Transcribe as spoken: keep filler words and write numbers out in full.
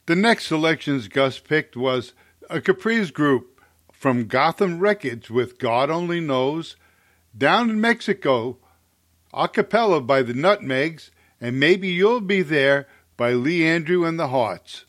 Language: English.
The next selections Gus picked was a Capri's group from Gotham Records with God Only Knows, Down in Mexico, a cappella by the Nutmegs, and Maybe You'll Be There by Lee Andrew and the Hearts.